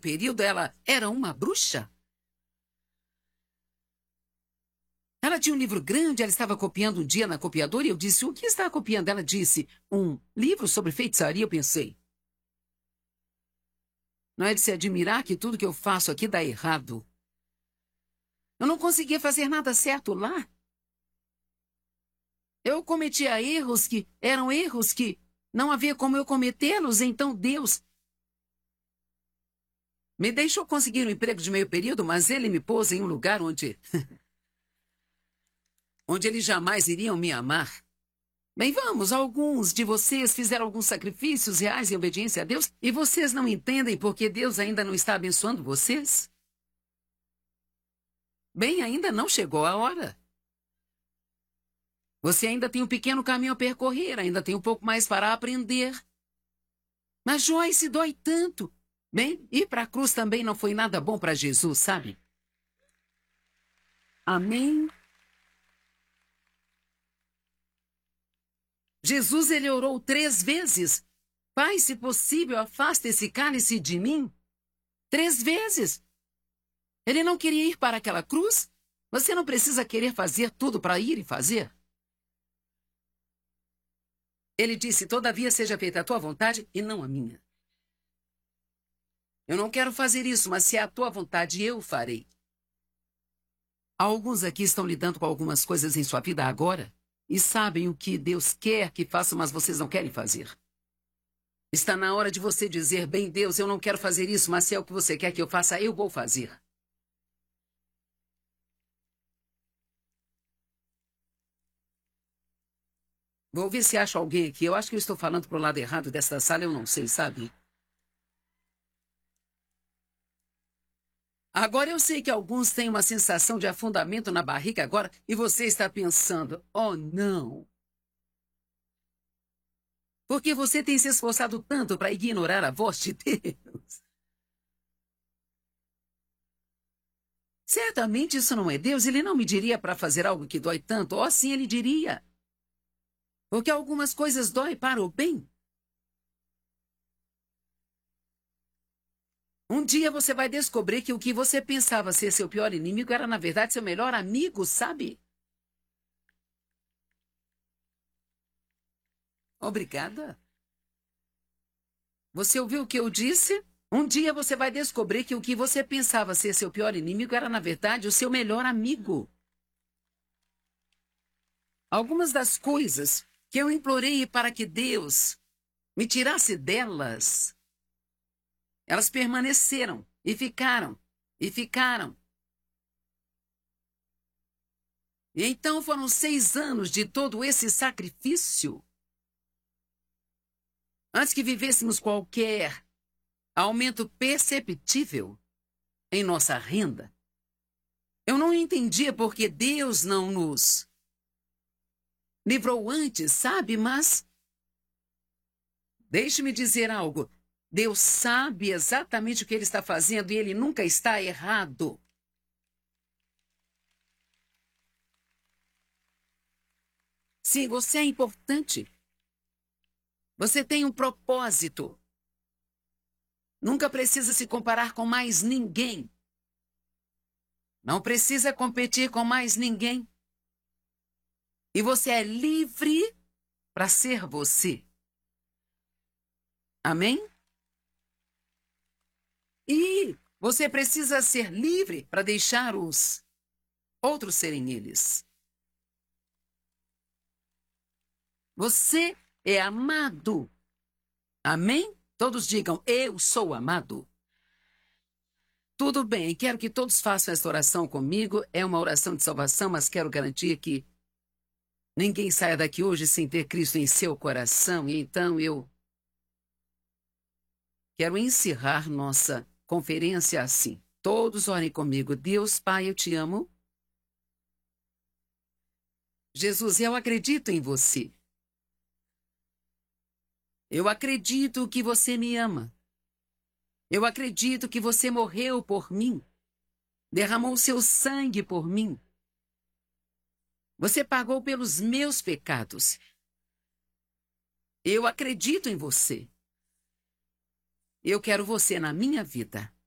período ela era uma bruxa? Ela tinha um livro grande, ela estava copiando um dia na copiadora e eu disse, o que está copiando? Ela disse, um livro sobre feitiçaria. Eu pensei, não é de se admirar que tudo que eu faço aqui dá errado. Eu não conseguia fazer nada certo lá. Eu cometia erros que eram erros que não havia como eu cometê-los, então Deus me deixou conseguir um emprego de meio período, mas ele me pôs em um lugar onde eles jamais iriam me amar. Bem, vamos, alguns de vocês fizeram alguns sacrifícios reais em obediência a Deus e vocês não entendem porque Deus ainda não está abençoando vocês? Bem, ainda não chegou a hora. Você ainda tem um pequeno caminho a percorrer, ainda tem um pouco mais para aprender. Mas Joyce, dói tanto. Bem, ir para a cruz também não foi nada bom para Jesus, sabe? Amém? Jesus, ele orou 3 vezes. Pai, se possível, afasta esse cálice de mim. 3 vezes. Ele não queria ir para aquela cruz? Você não precisa querer fazer tudo para ir e fazer. Ele disse, todavia seja feita a tua vontade e não a minha. Eu não quero fazer isso, mas se é a tua vontade, eu farei. Alguns aqui estão lidando com algumas coisas em sua vida agora e sabem o que Deus quer que façam, mas vocês não querem fazer. Está na hora de você dizer, bem, Deus, eu não quero fazer isso, mas se é o que você quer que eu faça, eu vou fazer. Vou ver se acho alguém aqui. Eu acho que eu estou falando para o lado errado desta sala, eu não sei, sabe? Agora eu sei que alguns têm uma sensação de afundamento na barriga agora e você está pensando, oh não. Porque você tem se esforçado tanto para ignorar a voz de Deus. Certamente isso não é Deus, ele não me diria para fazer algo que dói tanto, ou assim ele diria. Porque algumas coisas doem para o bem. Um dia você vai descobrir que o que você pensava ser seu pior inimigo era, na verdade, seu melhor amigo, sabe? Obrigada. Você ouviu o que eu disse? Um dia você vai descobrir que o que você pensava ser seu pior inimigo era, na verdade, o seu melhor amigo. Algumas das coisas que eu implorei para que Deus me tirasse delas, elas permaneceram e ficaram, e ficaram. E então foram 6 anos de todo esse sacrifício. Antes que vivêssemos qualquer aumento perceptível em nossa renda. Eu não entendia porque Deus não nos livrou antes, sabe? Mas deixe-me dizer algo. Deus sabe exatamente o que Ele está fazendo e Ele nunca está errado. Sim, você é importante. Você tem um propósito. Nunca precisa se comparar com mais ninguém. Não precisa competir com mais ninguém. E você é livre para ser você. Amém? E você precisa ser livre para deixar os outros serem eles. Você é amado. Amém? Todos digam, eu sou amado. Tudo bem, quero que todos façam esta oração comigo. É uma oração de salvação, mas quero garantir que ninguém saia daqui hoje sem ter Cristo em seu coração. E então eu quero encerrar nossa conferência assim. Todos orem comigo. Deus, Pai, eu te amo. Jesus, eu acredito em você. Eu acredito que você me ama. Eu acredito que você morreu por mim. Derramou seu sangue por mim. Você pagou pelos meus pecados. Eu acredito em você. Eu quero você na minha vida.